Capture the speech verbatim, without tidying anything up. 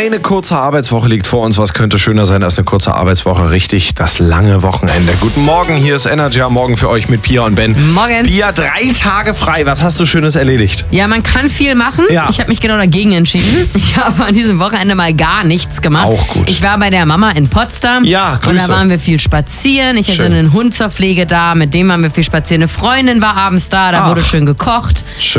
Eine kurze Arbeitswoche liegt vor uns. Was könnte schöner sein als eine kurze Arbeitswoche? Richtig, das lange Wochenende. Guten Morgen, hier ist Energy am Morgen für euch mit Pia und Ben. Morgen. Pia, drei Tage frei. Was hast du Schönes erledigt? Ja, man kann viel machen. Ja. Ich habe mich genau dagegen entschieden. Ich habe an diesem Wochenende mal gar nichts gemacht. Auch gut. Ich war bei der Mama in Potsdam. Ja, Grüße. Und da waren wir viel spazieren. Ich hatte Schön. einen Hund zur Pflege da, mit dem waren wir viel spazieren. Eine Freundin war abends da, da Ach. wurde schön gekocht. Schön.